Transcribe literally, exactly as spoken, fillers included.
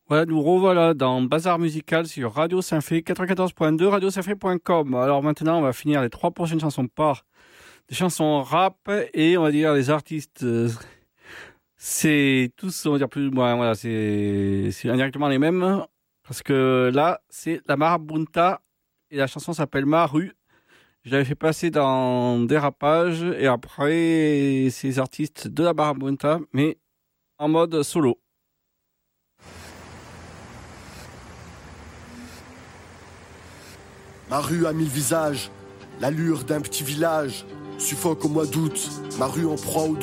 Voilà, nous revoilà dans Bazar Musical sur Radio Saint-Fé, quatre-vingt-quatorze point deux, radio saint fé point com. Alors maintenant, on va finir les trois prochaines chansons par des chansons rap et on va dire les artistes, euh, c'est tous, on va dire plus ou moins, voilà, c'est, c'est indirectement les mêmes. Parce que là, c'est la Marabunta et la chanson s'appelle Maru. Je l'avais fait passer dans Dérapage et après, c'est les artistes de la Marabunta, mais en mode solo. Ma rue a mille visages, l'allure d'un petit village, suffoque au mois d'août, ma rue en proie au